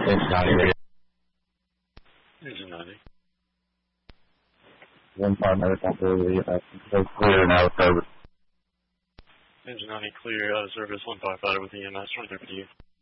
Engine 90. Engine 90. 1-5 Medical clear now service. Engine 90 clear out of service 155 with EMS, run there for you.